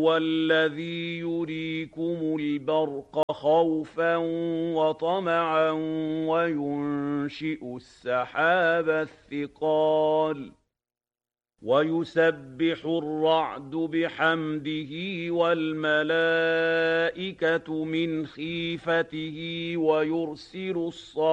هُوَ الَّذِي يُرِيكُمُ الْبَرْقَ خَوْفًا وَطَمَعًا وَيُنشِئُ السَّحَابَ الثِّقَالَ وَيُسَبِّحُ الرَّعْدُ بِحَمْدِهِ وَالْمَلَائِكَةُ مِنْ خِيفَتِهِ وَيُرْسِلُ